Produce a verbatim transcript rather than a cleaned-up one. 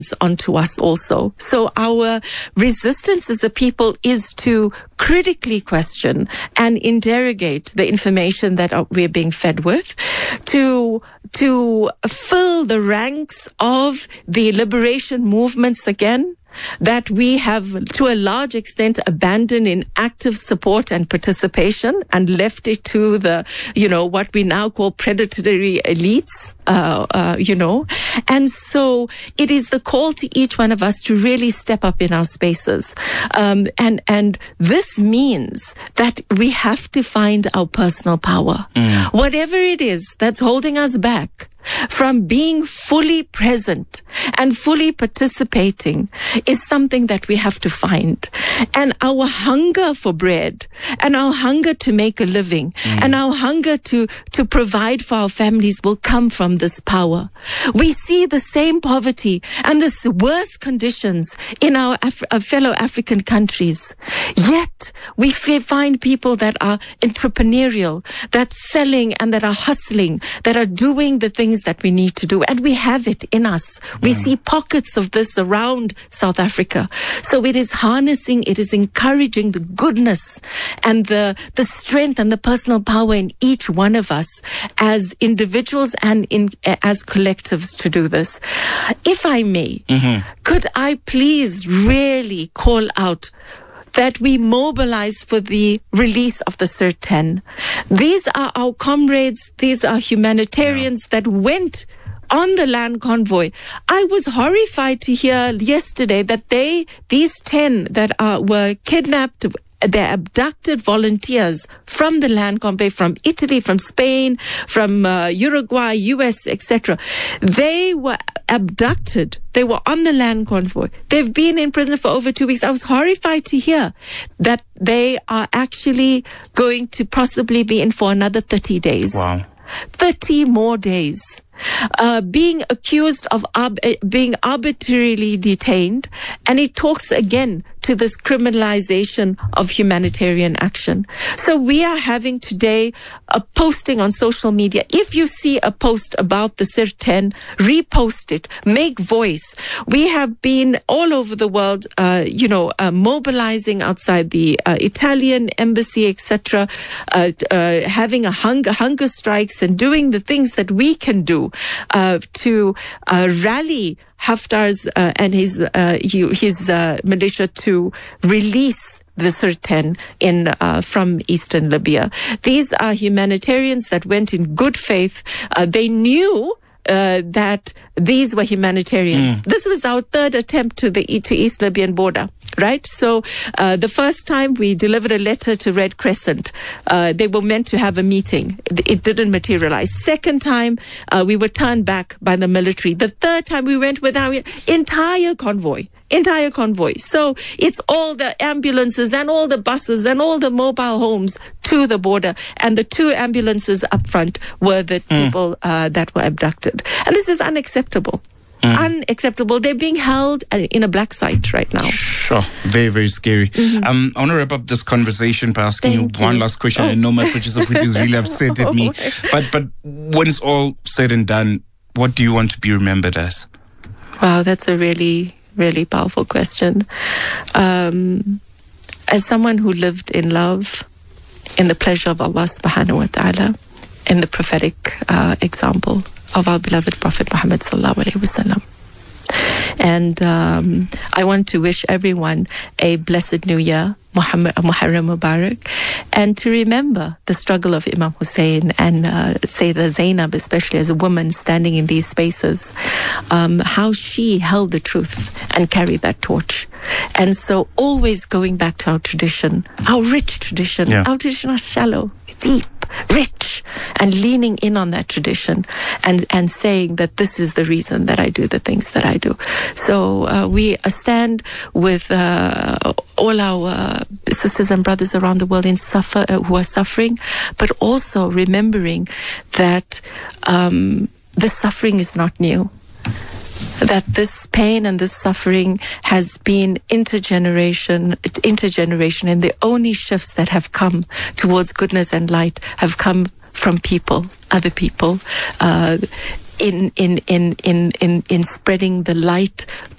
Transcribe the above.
onto us also. So our resistance as a people is to critically question and interrogate the information that we're being fed with, to to fill the ranks of the liberation movements again, that we have, to a large extent, abandoned in active support and participation and left it to the, you know, what we now call predatory elites, uh, uh, you know. And so it is the call to each one of us to really step up in our spaces. Um, and, and this means that we have to find our personal power. Mm. Whatever it is that's holding us back from being fully present and fully participating is something that we have to find. And our hunger for bread and our hunger to make a living mm. and our hunger to, to provide for our families will come from this power. We see the same poverty and the worse conditions in our Af- uh, fellow African countries. Yet we f- find people that are entrepreneurial, that's selling and that are hustling, that are doing the things that we need to do. And we have it in us. We mm. see pockets of this around South Africa. So it is harnessing, it is encouraging the goodness and the, the strength and the personal power in each one of us as individuals and in as collectives to do this. If I may, mm-hmm. could I please really call out that we mobilize for the release of the C I R ten. These are our comrades, these are humanitarians yeah. that went on the land convoy. I was horrified to hear yesterday that they, these ten that are, were kidnapped, they're abducted volunteers from the land convoy, from Italy, from Spain, from uh, Uruguay, U S, et cetera. They were abducted. They were on the land convoy. They've been in prison for over two weeks. I was horrified to hear that they are actually going to possibly be in for another thirty days. Wow. thirty more days. Uh, being accused of ab- being arbitrarily detained. And it talks again to this criminalization of humanitarian action. So we are having today a posting on social media. If you see a post about the C I R ten, repost it, make voice. We have been all over the world, uh, you know, uh, mobilizing outside the uh, Italian embassy, et cetera, uh, uh, having a hunger, hunger strikes and doing the things that we can do Uh, to uh, rally Haftar's uh, and his uh, his uh, militia to release the C I R ten in uh, from eastern Libya. These are humanitarians that went in good faith. Uh, they knew Uh, that these were humanitarians. Mm. This was our third attempt to the to East Libyan border, right? So uh, the first time we delivered a letter to Red Crescent. Uh, they were meant to have a meeting. It didn't materialize. Second time, uh, we were turned back by the military. The third time, we went with our entire convoy. Entire convoy. So it's all the ambulances and all the buses and all the mobile homes to the border. And the two ambulances up front were the mm. people uh, that were abducted. And this is unacceptable. Mm. Unacceptable. They're being held in a black site right now. Sure. Very, very scary. Mm-hmm. Um, I want to wrap up this conversation by asking Thank you one you. last question. Oh. I know my producer is really upset at me. But, but when it's all said and done, what do you want to be remembered as? Wow, that's a really... really powerful question. Um, as someone who lived in love, in the pleasure of Allah subhanahu wa ta'ala, in the prophetic uh, example of our beloved Prophet Muhammad sallallahu alayhi wa sallam. And um, I want to wish everyone a blessed new year, Muhammad, Muharram Mubarak, and to remember the struggle of Imam Hussein and uh, Sayyidah Zainab, especially as a woman standing in these spaces, um, how she held the truth and carried that torch. And so always going back to our tradition, our rich tradition, yeah. our tradition is shallow, deep, rich, and leaning in on that tradition and, and saying that this is the reason that I do the things that I do. So uh, we stand with uh, all our uh, sisters and brothers around the world in suffer, uh, who are suffering, but also remembering that um, this suffering is not new. That this pain and this suffering has been intergeneration, intergeneration, and the only shifts that have come towards goodness and light have come from people, other people, uh, in in in in in in spreading the light